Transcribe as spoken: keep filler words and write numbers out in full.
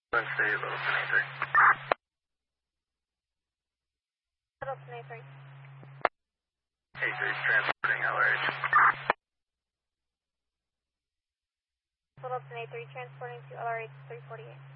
Wednesday, Littleton A three. Littleton A three. A three is transporting L R H. Littleton A three transporting to L R H three forty-eight.